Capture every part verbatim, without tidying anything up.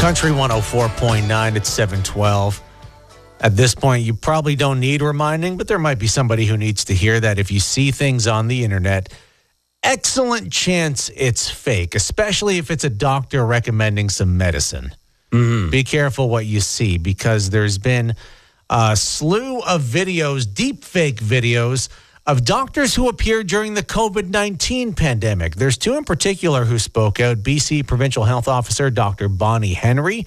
Country one oh four point nine at seven twelve. At this point, you probably don't need reminding, but there might be somebody who needs to hear that if you see things on the internet, excellent chance it's fake, especially if it's a doctor recommending some medicine. Mm-hmm. Be careful what you see, because there's been a slew of videos, deep fake videos, of doctors who appeared during the COVID nineteen pandemic. There's two in particular who spoke out. B C Provincial Health Officer Doctor Bonnie Henry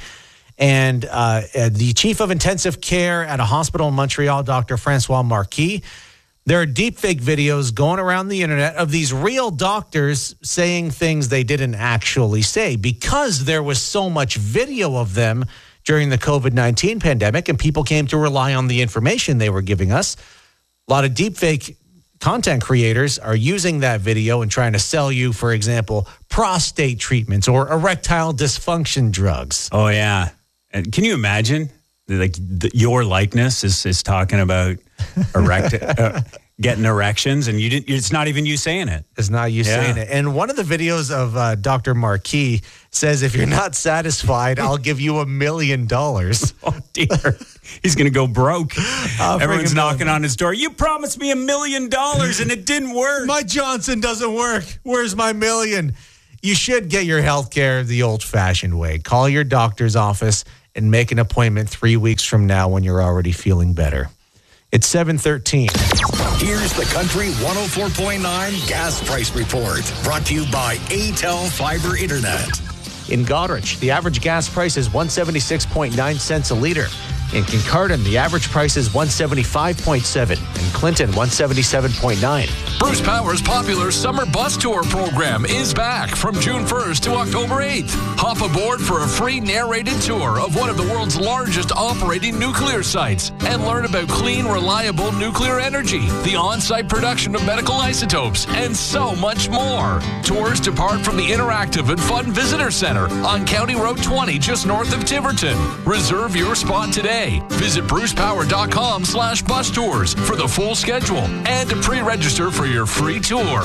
and uh, the Chief of Intensive Care at a hospital in Montreal, Doctor Francois Marquis. There are deepfake videos going around the internet of these real doctors saying things they didn't actually say, because there was so much video of them during the COVID nineteen pandemic and people came to rely on the information they were giving us. A lot of deepfake content creators are using that video and trying to sell you, for example, prostate treatments or erectile dysfunction drugs. Oh, yeah. And can you imagine? Like the, your likeness is, is talking about erect, uh, getting erections, and you didn't, it's not even you saying it. It's not you Yeah. saying it. And one of the videos of uh, Doctor Marquis says, if you're not satisfied, I'll give you a million dollars. Oh, dear. He's going to go broke. Uh, Everyone's friggin' knocking million. on his door. You promised me a million dollars, and it didn't work. My Johnson doesn't work. Where's my million? You should get your health care the old-fashioned way. Call your doctor's office and make an appointment three weeks from now when you're already feeling better. It's seven thirteen. Here's the Country one oh four point nine Gas Price Report, brought to you by A T E L Fiber Internet. In Goderich, the average gas price is one hundred seventy-six point nine cents a liter. In Kincardine, the average price is one hundred seventy-five point seven. In Clinton, one hundred seventy-seven point nine. Bruce Power's popular summer bus tour program is back from June first to October eighth. Hop aboard for a free narrated tour of one of the world's largest operating nuclear sites and learn about clean, reliable nuclear energy, the on-site production of medical isotopes, and so much more. Tours depart from the interactive and fun visitor center on County Road twenty, just north of Tiverton. Reserve your spot today. Visit brucepower.com slash bus tours for the full schedule and to pre-register for your free tour.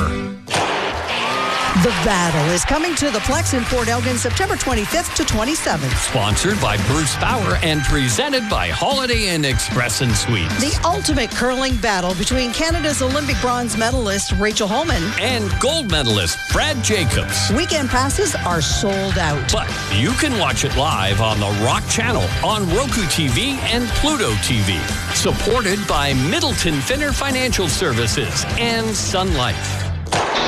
The Battle is coming to the Plex in Port Elgin September twenty-fifth to twenty-seventh. Sponsored by Bruce Power and presented by Holiday Inn Express and Suites. The ultimate curling battle between Canada's Olympic bronze medalist Rachel Holman And gold medalist Brad Jacobs. Weekend passes are sold out. But you can watch it live on the Rock Channel, on Roku T V and Pluto T V. Supported by Middleton Finner Financial Services and Sun Life.